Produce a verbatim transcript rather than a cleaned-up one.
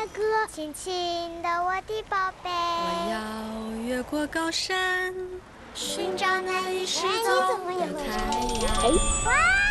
歌，轻轻的我的宝贝。 我要越过高山，寻找那已失哎，你怎踪么也的太会唱？ 阳。 哇！